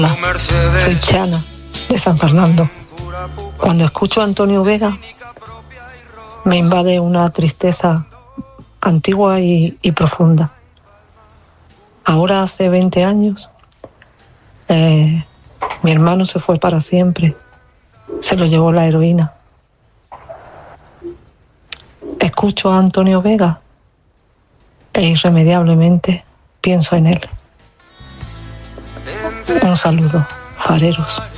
Soy Chana, de San Fernando. Cuando escucho a Antonio Vega, me invade una tristeza antigua y profunda. Ahora hace 20 años, mi hermano se fue para siempre. Se lo llevó la heroína. Escucho a Antonio Vega e irremediablemente pienso en él. Un saludo, fareros.